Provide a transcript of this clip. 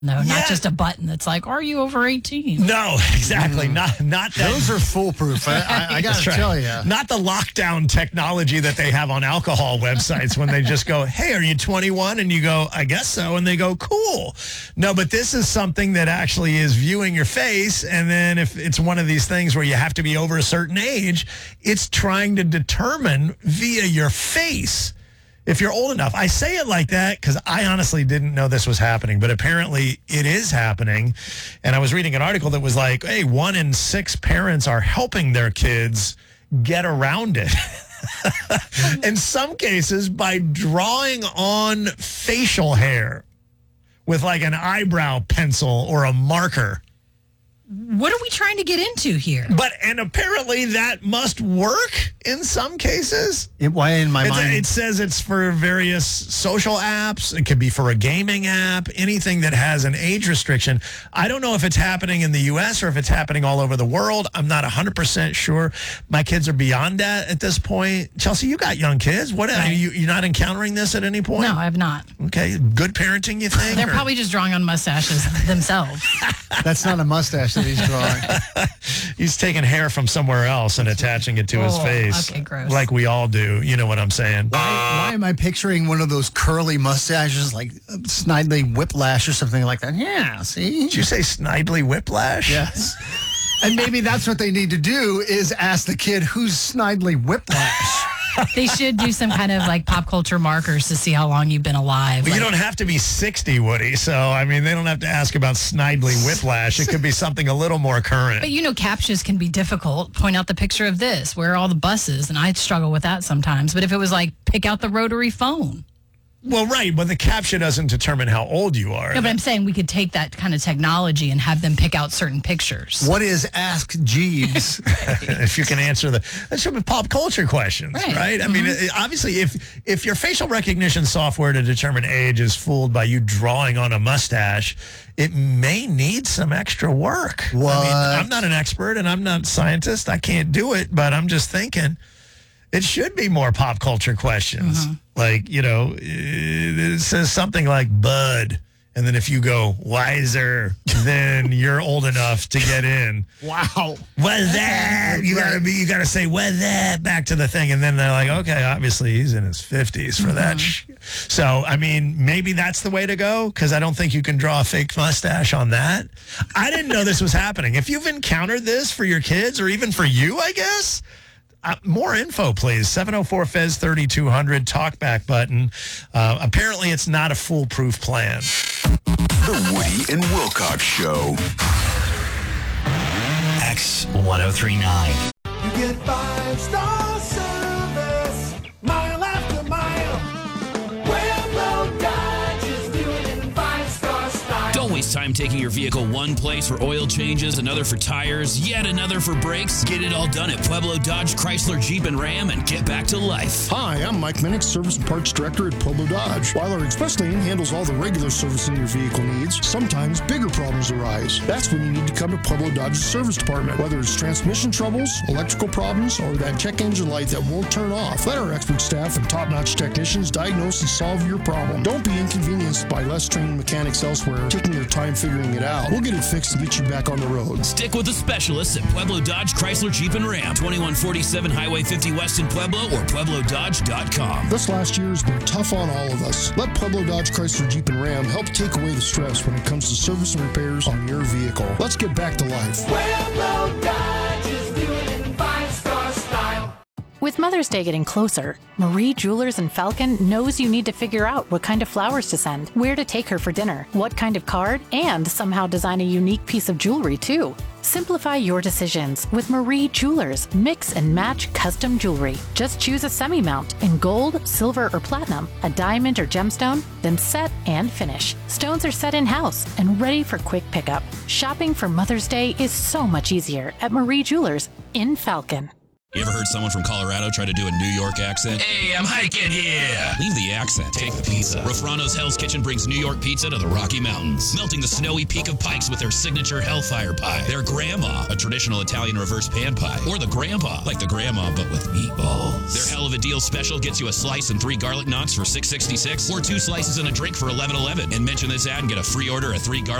No, Yeah. not just a button that's like, are you over 18? No, exactly. Not that. Those are foolproof. I got That's to right. tell you. Not the lockdown technology that they have on alcohol websites when they just go, hey, are you 21? And you go, I guess so. And they go, cool. No, but this is something that actually is viewing your face. And then if it's one of these things where you have to be over a certain age, it's trying to determine via your face if you're old enough. I say it like that because I honestly didn't know this was happening, but apparently it is happening. And I was reading an article that was like, hey, 1 in 6 parents are helping their kids get around it. In some cases, by drawing on facial hair with like an eyebrow pencil or a marker. What are we trying to get into here? And apparently that must work in some cases. Why in my mind? It says it's for various social apps. It could be for a gaming app, anything that has an age restriction. I don't know if it's happening in the U.S. or if it's happening all over the world. I'm not 100% sure. My kids are beyond that at this point. Chelsea, you got young kids. What? Right. You're not encountering this at any point? No, I've not. Okay. Good parenting, you think? They're or- probably just drawing on mustaches themselves. That's not a mustache that he's drawing. He's taking hair from somewhere else and attaching it to his Oh, face. okay, gross. Like we all do. You know what I'm saying? Why am I picturing one of those curly mustaches like Snidely Whiplash or something like that? Yeah, see? Did you say Snidely Whiplash? Yes. And maybe that's what they need to do is ask the kid who's Snidely Whiplash. They should do some kind of like pop culture markers to see how long you've been alive. Well, you Like, don't have to be 60, Woody. So, I mean, they don't have to ask about Snidely Whiplash. It could be something a little more current. but you know, captures can be difficult. Point out the picture of this. Where are all the buses? And I struggle with that sometimes. But if it was like, pick out the rotary phone. Well, right, but the captcha doesn't determine how old you are. No, but I'm saying we could take that kind of technology and have them pick out certain pictures. What is Ask Jeeves? If you can answer that should be pop culture questions, Right. right? I mean, obviously, if your facial recognition software to determine age is fooled by you drawing on a mustache, it may need some extra work. What? I mean, I'm not an expert and I'm not a scientist. I can't do it, but I'm just thinking it should be more pop culture questions. Like, you know, it says something like bud. And then if you go wiser, then you're old enough to get in. Wow. What's that? You gotta say what's that back to the thing, and then they're like, okay, obviously he's in his 50s for that. So I mean, maybe that's the way to go because I don't think you can draw a fake mustache on that. I didn't know this was happening. If you've encountered this for your kids or even for you, I guess. More info, please. 704-FEZ-3200, talkback button. Apparently, it's not a foolproof plan. The Woody and Wilcox Show. X1039. You get 5-star service, mile after mile. Pueblo Dodge is doing it in 5-star style. Don't waste time taking your vehicle one place for oil changes, another for tires, yet another for brakes. Get it all done at Pueblo Dodge, Chrysler, Jeep, and Ram and get back to life. Hi, I'm Mike Minnick, Service and Parts Director at Pueblo Dodge. While our express lane handles all the regular servicing your vehicle needs, sometimes bigger problems arise. That's when you need to come to Pueblo Dodge's service department. Whether it's transmission troubles, electrical problems, or that check engine light that won't turn off, let our expert staff and top-notch technicians diagnose and solve your problem. Don't be inconvenienced by less trained mechanics elsewhere taking their time figuring it out. We'll get it fixed and get you back on the road. Stick with the specialists at Pueblo Dodge, Chrysler, Jeep, and Ram. 2147 Highway 50 West in Pueblo or PuebloDodge.com. This last year has been tough on all of us. Let Pueblo Dodge, Chrysler, Jeep, and Ram help take away the stress when it comes to service and repairs on your vehicle. Let's get back to life. Pueblo Dodge is doing it in 5-star style. With Mother's Day getting closer, Marie Jewelers in Falcon knows you need to figure out what kind of flowers to send, where to take her for dinner, what kind of card, and somehow design a unique piece of jewelry too. Simplify your decisions with Marie Jewelers Mix and Match Custom Jewelry. Just choose a semi-mount in gold, silver, or platinum, a diamond or gemstone, then set and finish. Stones are set in-house and ready for quick pickup. Shopping for Mother's Day is so much easier at Marie Jewelers in Falcon. You ever heard someone from Colorado try to do a New York accent? Hey, I'm hiking here. Leave the accent. Take the pizza. Rafrano's Hell's Kitchen brings New York pizza to the Rocky Mountains, melting the snowy peak of Pikes with their signature Hellfire Pie. Their Grandma, a traditional Italian reverse pan pie. Or the Grandpa, like the Grandma but with meatballs. Their Hell of a Deal special gets you a slice and 3 garlic knots for $6.66, or 2 slices and a drink for $11.11. And mention this ad and get a free order of 3 garlic